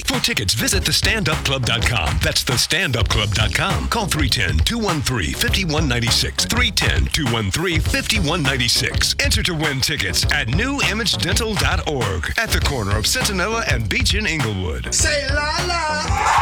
For tickets, visit thestandupclub.com. That's thestandupclub.com. Call 310-213-5196. 310-213-5196. Enter to win tickets at newimagedental.org at the corner of Centinela and Beach in Inglewood. Say la la.